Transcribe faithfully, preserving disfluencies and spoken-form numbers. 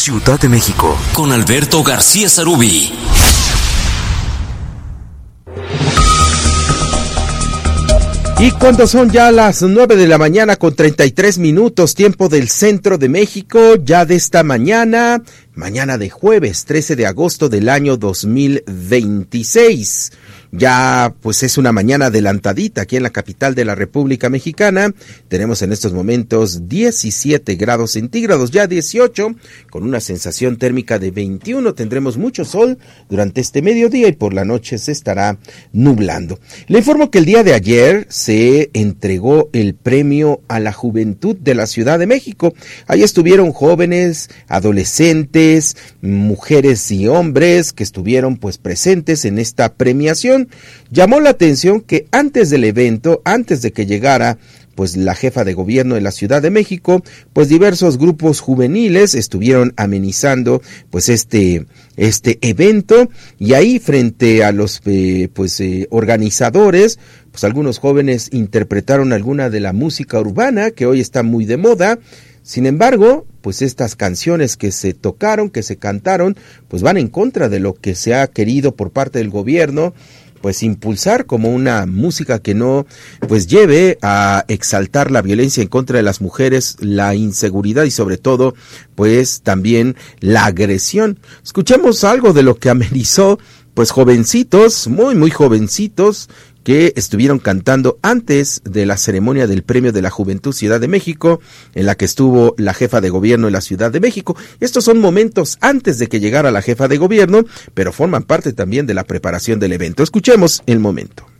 Ciudad de México, con Alberto García Sarubí. Y cuando son ya las nueve de la mañana con treinta y tres minutos, tiempo del centro de México, ya de esta mañana, mañana de jueves trece de agosto del año dos mil veintiséis. Ya pues es una mañana adelantadita aquí en la capital de la República Mexicana. Tenemos en estos momentos diecisiete grados centígrados, ya dieciocho, con una sensación térmica de veintiuno. Tendremos mucho sol durante este mediodía y por la noche se estará nublando. Le informo que el día de ayer se entregó el premio a la juventud de la Ciudad de México. Ahí estuvieron jóvenes, adolescentes, mujeres y hombres que estuvieron pues presentes en esta premiación. Llamó la atención que antes del evento, antes de que llegara pues la jefa de gobierno de la Ciudad de México, pues diversos grupos juveniles estuvieron amenizando pues este este evento, y ahí frente a los eh, pues eh, organizadores, pues algunos jóvenes interpretaron alguna de la música urbana que hoy está muy de moda. Sin embargo, pues estas canciones que se tocaron, que se cantaron, pues van en contra de lo que se ha querido por parte del gobierno, pues impulsar como una música que no pues lleve a exaltar la violencia en contra de las mujeres, la inseguridad y sobre todo pues también la agresión. Escuchemos algo de lo que amenizó pues jovencitos, muy muy jovencitos, que estuvieron cantando antes de la ceremonia del Premio de la Juventud Ciudad de México, en la que estuvo la jefa de gobierno de la Ciudad de México. Estos son momentos antes de que llegara la jefa de gobierno, pero forman parte también de la preparación del evento. Escuchemos el momento.